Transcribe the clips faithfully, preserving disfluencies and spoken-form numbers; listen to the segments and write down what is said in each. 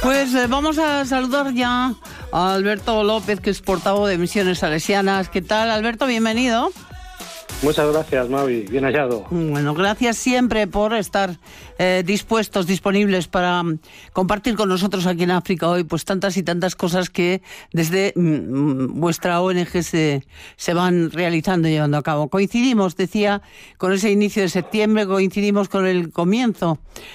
Pues eh, vamos a saludar ya a Alberto López, que es portavoz de Misiones Salesianas. ¿Qué tal, Alberto? Bienvenido. Muchas gracias, Mavi. Bien hallado. Bueno, gracias siempre por estar eh, dispuestos, disponibles para um, compartir con nosotros aquí en África Hoy, pues tantas y tantas cosas que desde mm, vuestra O N G se, se van realizando y llevando a cabo. Coincidimos, decía, con ese inicio de septiembre, coincidimos con el comienzo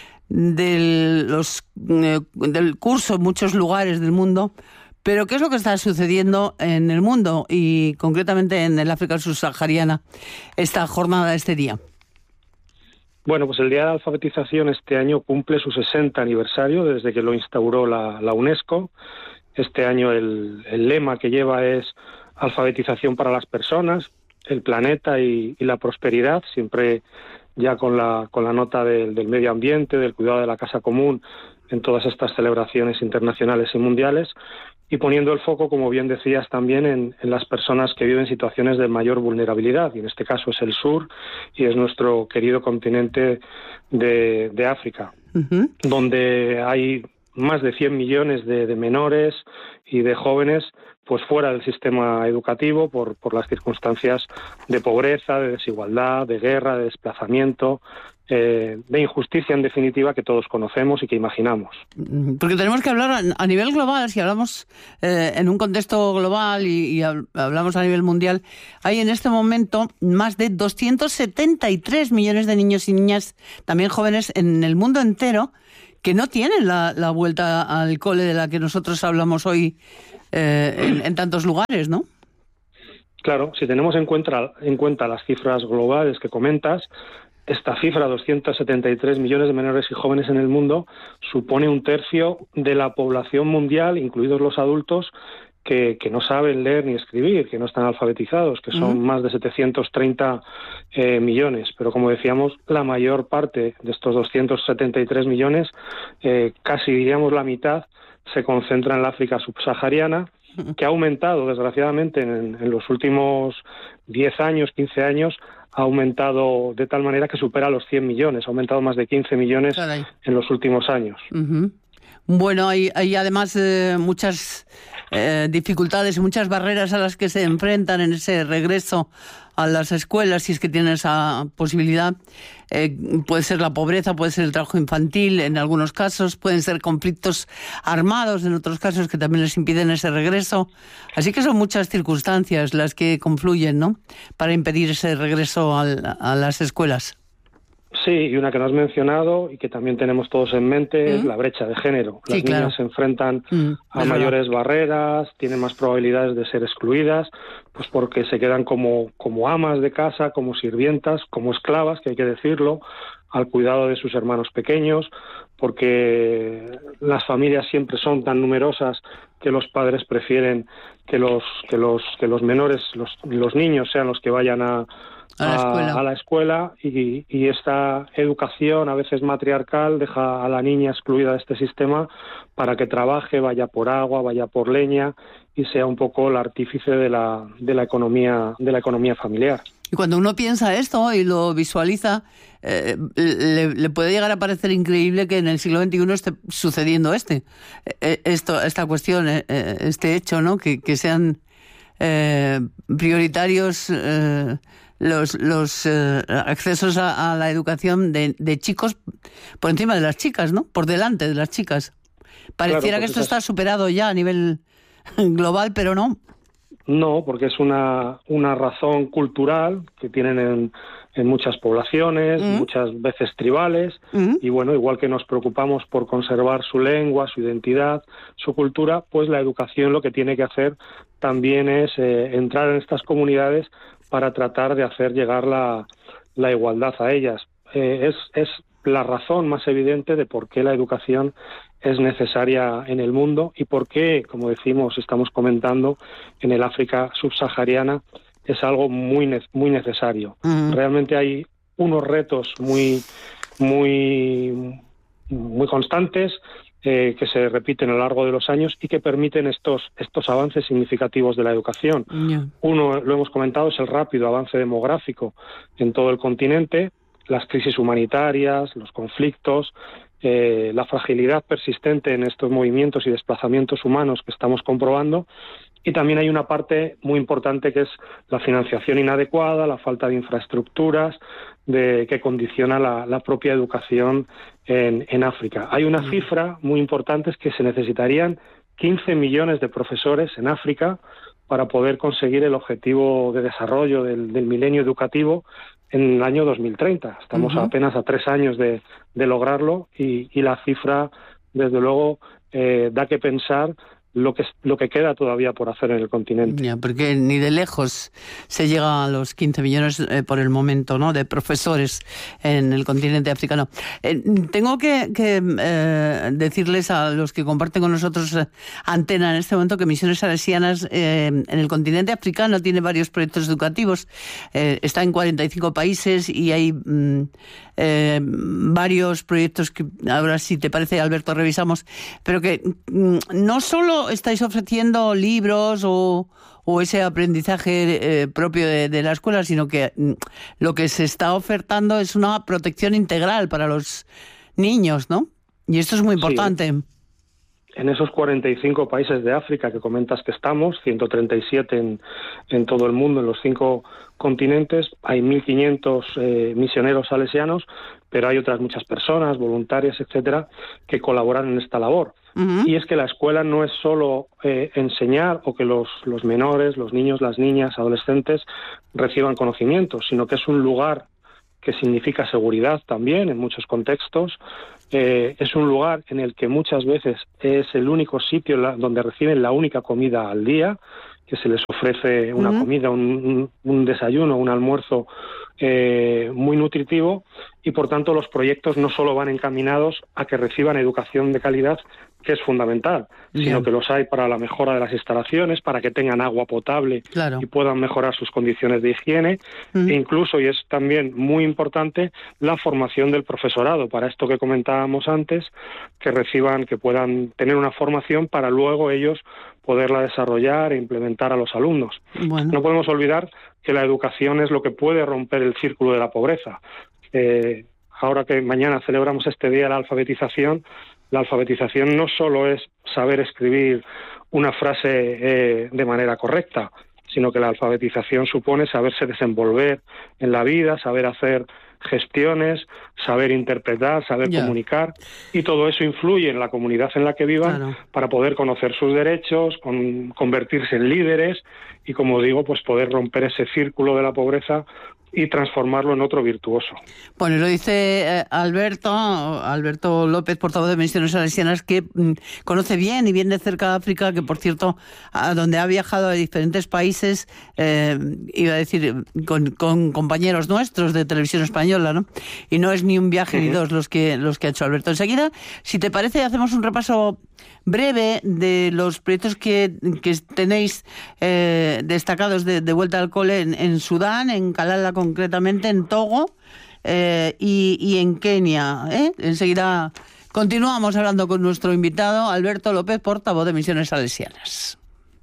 del, los, eh, del curso en muchos lugares del mundo. Pero ¿qué es lo que está sucediendo en el mundo y concretamente en el África subsahariana esta jornada, este día? Bueno, pues el Día de la Alfabetización este año cumple su sesenta aniversario desde que lo instauró la, la UNESCO. Este año el, el lema que lleva es alfabetización para las personas, el planeta y, y la prosperidad, siempre ya con la, con la nota del, del medio ambiente, del cuidado de la casa común en todas estas celebraciones internacionales y mundiales, y poniendo el foco, como bien decías, también en, en las personas que viven situaciones de mayor vulnerabilidad, y en este caso es el sur, y es nuestro querido continente de, de África, uh-huh. donde hay más de cien millones de, de menores y de jóvenes pues fuera del sistema educativo por, por las circunstancias de pobreza, de desigualdad, de guerra, de desplazamiento, eh, de injusticia en definitiva que todos conocemos y que imaginamos. Porque tenemos que hablar a nivel global, si hablamos eh, en un contexto global y, y hablamos a nivel mundial, hay en este momento más de doscientos setenta y tres millones de niños y niñas, también jóvenes en el mundo entero, que no tienen la, la vuelta al cole de la que nosotros hablamos hoy eh, en, en tantos lugares, ¿no? Claro, si tenemos en cuenta, en cuenta las cifras globales que comentas, esta cifra, doscientos setenta y tres millones de menores y jóvenes en el mundo, supone un tercio de la población mundial, incluidos los adultos, que, que no saben leer ni escribir, que no están alfabetizados, que son uh-huh. más de setecientos treinta eh, millones. Pero como decíamos, la mayor parte de estos doscientos setenta y tres millones, eh, casi diríamos la mitad, se concentra en la África subsahariana, que ha aumentado, desgraciadamente, en, en los últimos diez años, quince años, ha aumentado de tal manera que supera los cien millones, ha aumentado más de quince millones Caray. En los últimos años. Uh-huh. Bueno, hay, hay además eh, muchas eh, dificultades y muchas barreras a las que se enfrentan en ese regreso a las escuelas, si es que tienen esa posibilidad. Eh, puede ser la pobreza, puede ser el trabajo infantil en algunos casos, pueden ser conflictos armados en otros casos que también les impiden ese regreso. Así que son muchas circunstancias las que confluyen, ¿no?, para impedir ese regreso al, a las escuelas. Sí, y una que no has mencionado y que también tenemos todos en mente ¿Mm? es la brecha de género. Las sí, claro. niñas se enfrentan mm, a mayores verdad. barreras, tienen más probabilidades de ser excluidas, pues porque se quedan como, como amas de casa, como sirvientas, como esclavas, que hay que decirlo, al cuidado de sus hermanos pequeños, porque las familias siempre son tan numerosas que los padres prefieren que los, que los, que los menores, los, los niños sean los que vayan a A la escuela, a, a la escuela y, y esta educación a veces matriarcal deja a la niña excluida de este sistema para que trabaje, vaya por agua, vaya por leña y sea un poco el artífice de la, de la economía, de la economía familiar. Y cuando uno piensa esto y lo visualiza, eh, le, le puede llegar a parecer increíble que en el siglo veintiuno esté sucediendo este, eh, esto, esta cuestión, eh, este hecho, ¿no? Que, que sean eh, prioritarios eh, los, los eh, accesos a, a la educación de, de chicos por encima de las chicas, ¿no? Por delante de las chicas. Pareciera claro, pues que esto esas... está superado ya a nivel global, pero no. No, porque es una, una razón cultural que tienen en, en muchas poblaciones, mm. muchas veces tribales, mm. y bueno, igual que nos preocupamos por conservar su lengua, su identidad, su cultura, pues la educación lo que tiene que hacer también es eh, entrar en estas comunidades para tratar de hacer llegar la, la igualdad a ellas. Eh, es, es la razón más evidente de por qué la educación es necesaria en el mundo y por qué, como decimos, estamos comentando, en el África subsahariana es algo muy muy necesario. Uh-huh. Realmente hay unos retos muy muy muy constantes eh, que se repiten a lo largo de los años y que permiten estos estos avances significativos de la educación. Uh-huh. Uno, lo hemos comentado, es el rápido avance demográfico en todo el continente, las crisis humanitarias, los conflictos, eh, la fragilidad persistente en estos movimientos y desplazamientos humanos que estamos comprobando. Y también hay una parte muy importante que es la financiación inadecuada, la falta de infraestructuras de, que condiciona la, la propia educación en, en África. Hay una cifra muy importante, es que se necesitarían quince millones de profesores en África para poder conseguir el objetivo de desarrollo del, del milenio educativo en el año dos mil treinta. Estamos uh-huh. apenas a tres años de, de lograrlo y, y la cifra, desde luego, eh, da que pensar lo que lo que queda todavía por hacer en el continente. Ya, porque ni de lejos se llega a los quince millones eh, por el momento, ¿no?, de profesores en el continente africano. Eh, tengo que, que eh, decirles a los que comparten con nosotros eh, antena en este momento que Misiones Salesianas eh, en el continente africano tiene varios proyectos educativos. Eh, está en cuarenta y cinco países y hay mm, eh, varios proyectos que ahora, si te parece, Alberto, revisamos, pero que mm, no solo estáis ofreciendo libros o, o ese aprendizaje eh, propio de, de la escuela, sino que mm, lo que se está ofertando es una protección integral para los niños, ¿no? Y esto es muy importante. Sí. En esos cuarenta y cinco países de África que comentas que estamos, ciento treinta y siete en, en todo el mundo, en los cinco continentes, hay mil quinientos eh, misioneros salesianos, pero hay otras muchas personas, voluntarias, etcétera, que colaboran en esta labor. Uh-huh. Y es que la escuela no es solo eh, enseñar o que los, los menores, los niños, las niñas, adolescentes reciban conocimiento, sino que es un lugar que significa seguridad también en muchos contextos. Eh, es un lugar en el que muchas veces es el único sitio la, donde reciben la única comida al día, que se les ofrece una uh-huh. comida, un, un, un desayuno, un almuerzo eh, muy nutritivo, y por tanto los proyectos no solo van encaminados a que reciban educación de calidad, que es fundamental, Bien. sino que los hay para la mejora de las instalaciones, para que tengan agua potable claro. y puedan mejorar sus condiciones de higiene, uh-huh. e incluso, y es también muy importante, la formación del profesorado, para esto que comentábamos antes, que reciban, que puedan tener una formación para luego ellos poderla desarrollar e implementar a los alumnos. Bueno. No podemos olvidar que la educación es lo que puede romper el círculo de la pobreza. Eh, ahora que mañana celebramos este día de la alfabetización, la alfabetización no solo es saber escribir una frase eh, de manera correcta, sino que la alfabetización supone saberse desenvolver en la vida, saber hacer gestiones, saber interpretar, saber yeah. comunicar, y todo eso influye en la comunidad en la que vivan claro. para poder conocer sus derechos, con, convertirse en líderes y, como digo, pues poder romper ese círculo de la pobreza y transformarlo en otro virtuoso. Bueno, lo dice eh, Alberto, Alberto López, portavoz de Misiones Salesianas, que mm, conoce bien y bien de cerca África, que por cierto, a donde ha viajado a diferentes países, eh, iba a decir, con, con compañeros nuestros de Televisión Española, ¿no? Y no es ni un viaje uh-huh. ni dos los que, los que ha hecho Alberto. Enseguida, si te parece, hacemos un repaso breve de los proyectos que, que tenéis eh, destacados de, de vuelta al cole en, en Sudán, en Kalala concretamente, en Togo eh, y, y en Kenia. ¿eh? Enseguida continuamos hablando con nuestro invitado, Alberto López, portavoz de Misiones Salesianas.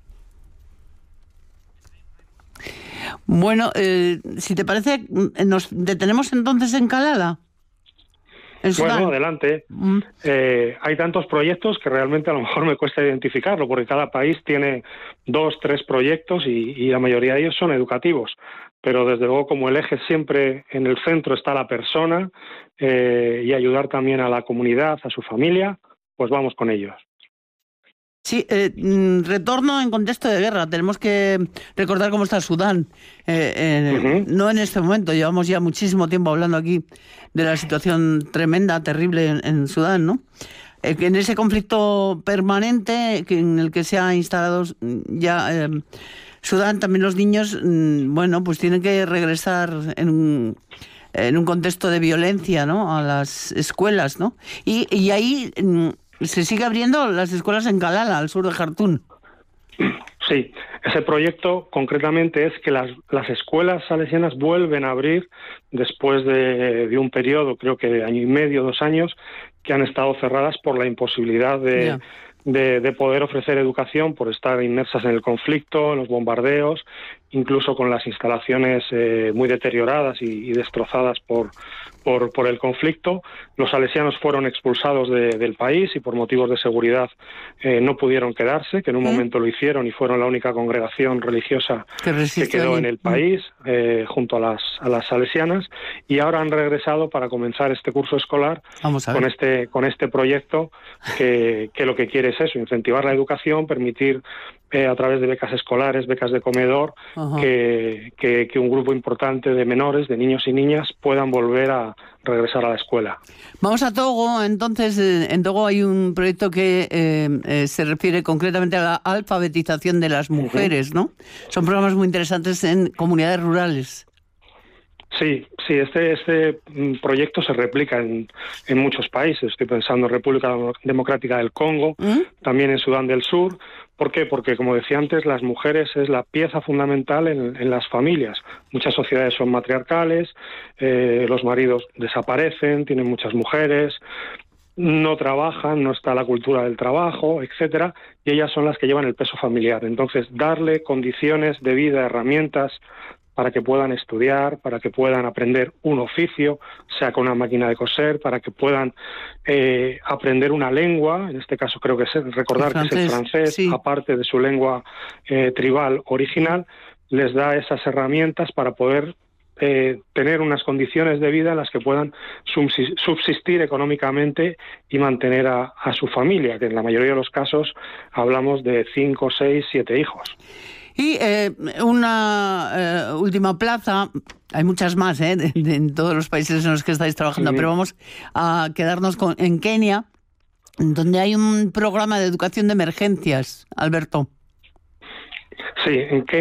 Bueno, eh, si te parece, nos detenemos entonces en Kalala. Bueno, adelante. Mm. Eh, hay tantos proyectos que realmente a lo mejor me cuesta identificarlo, porque cada país tiene dos, tres proyectos y, y la mayoría de ellos son educativos. Pero desde luego, como el eje siempre en el centro está la persona eh, y ayudar también a la comunidad, a su familia, pues vamos con ellos. Sí, eh, retorno en contexto de guerra. Tenemos que recordar cómo está Sudán. Eh, eh, uh-huh. No en este momento, llevamos ya muchísimo tiempo hablando aquí de la situación tremenda, terrible en, en Sudán, ¿no? Eh, que en ese conflicto permanente que en el que se ha instalado ya eh, Sudán, también los niños, bueno, pues tienen que regresar en un, en un contexto de violencia, ¿no? A las escuelas, ¿no? Y, y ahí se sigue abriendo las escuelas en Kalala, al sur de Jartún. Sí, ese proyecto concretamente es que las, las escuelas salesianas vuelven a abrir después de, de un periodo, creo que de año y medio, dos años, que han estado cerradas por la imposibilidad de, yeah. de, de poder ofrecer educación por estar inmersas en el conflicto, en los bombardeos, incluso con las instalaciones eh, muy deterioradas y, y destrozadas por, por, por el conflicto. Los salesianos fueron expulsados de, del país y por motivos de seguridad eh, no pudieron quedarse, que en un ¿Mm? momento lo hicieron y fueron la única congregación religiosa que, que quedó en el país, eh, junto a las, a las salesianas, y ahora han regresado para comenzar este curso escolar con este, con este proyecto que, que lo que quiere es eso, incentivar la educación, permitir eh, a través de becas escolares, becas de comedor, que, que, que un grupo importante de menores, de niños y niñas, puedan volver a regresar a la escuela. Vamos a Togo. Entonces, en Togo hay un proyecto que eh, eh, se refiere concretamente a la alfabetización de las mujeres, uh-huh. ¿no? Son programas muy interesantes en comunidades rurales. Sí, sí, este, este proyecto se replica en, en muchos países. Estoy pensando en República Democrática del Congo, ¿Mm? también en Sudán del Sur. ¿Por qué? Porque, como decía antes, las mujeres es la pieza fundamental en, en las familias. Muchas sociedades son matriarcales, eh, los maridos desaparecen, tienen muchas mujeres, no trabajan, no está la cultura del trabajo, etcétera, y ellas son las que llevan el peso familiar. Entonces, darle condiciones de vida, herramientas para que puedan estudiar, para que puedan aprender un oficio, sea con una máquina de coser, para que puedan eh, aprender una lengua, en este caso creo que es recordar el que es el francés, sí. aparte de su lengua eh, tribal original, les da esas herramientas para poder eh, tener unas condiciones de vida en las que puedan subsistir económicamente y mantener a, a su familia, que en la mayoría de los casos hablamos de cinco, seis, siete hijos. Y eh, una eh, última plaza, hay muchas más ¿eh? de, de, en todos los países en los que estáis trabajando, sí. pero vamos a quedarnos con, en Kenia, donde hay un programa de educación de emergencias, Alberto. Sí, en Kenia